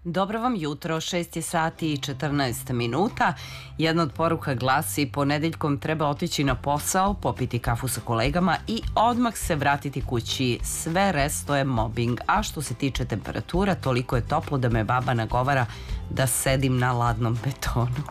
Dobro vam jutro, 6 je sati i 14 minuta. Jedna od poruka glasi: ponedeljkom treba otići na posao, popiti kafu sa kolegama i odmah se vratiti kući. Sve resto je mobbing. A što se tiče temperatura, toliko je toplo da me baba nagovara da sedim na ladnom betonu.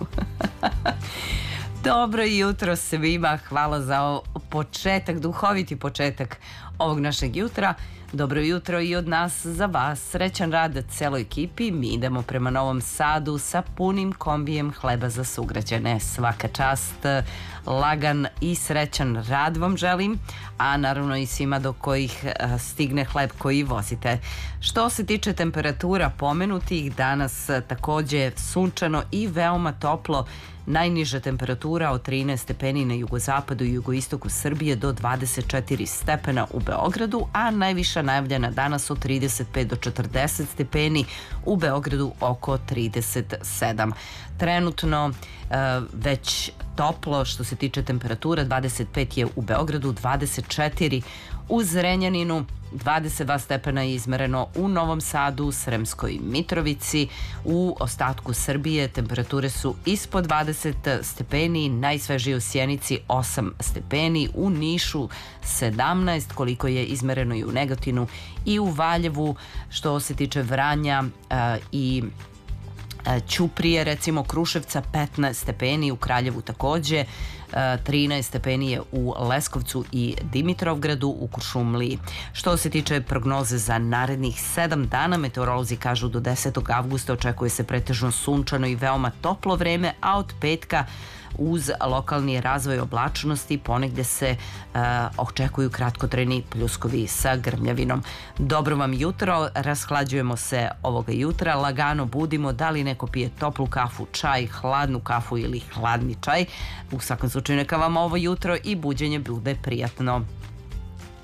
Dobro jutro svima, hvala za početak, duhoviti početak ovog našeg jutra. Dobro jutro i od nas za vas. Srećan rad celoj ekipi. Mi idemo prema Novom Sadu sa punim kombijem hleba za sugrađane. Svaka čast, lagan i srećan rad vam želim, a naravno i svima do kojih stigne hleb koji vozite. Što se tiče temperatura pomenutih, danas takođe sunčano i veoma toplo. Najniža temperatura od 13 stepeni na jugozapadu i jugoistoku Srbije do 24 stepena u Beogradu, a najviša najavljena danas od 35 do 40 stepeni, u Beogradu oko 37. Trenutno već toplo što se tiče temperatura, 25 je u Beogradu, 24 u Zrenjaninu, 22 stepena je izmereno u Novom Sadu, Sremskoj Mitrovici. U ostatku Srbije temperature su ispod 20 stepeni, najsvežije u Sjenici 8 stepeni, u Nišu 17, koliko je izmereno i u Negotinu i u Valjevu. Što se tiče Vranja i Ćuprije, recimo Kruševca, 15 stepeni, u Kraljevu takođe, 13 stepeni je u Leskovcu i Dimitrovgradu, u Kuršumliji. Što se tiče prognoze za narednih 7 dana, meteorolozi kažu do 10. avgusta očekuje se pretežno sunčano i veoma toplo vreme, a od petka uz lokalni razvoj oblačnosti ponegde se očekuju kratkotrajni pljuskovi sa grmljavinom. Dobro vam jutro, rashlađujemo se ovoga jutra, lagano budimo, da li neko pije toplu kafu, čaj, hladnu kafu ili hladni čaj. U svakom slučaju neka vam ovo jutro i buđenje bude prijatno.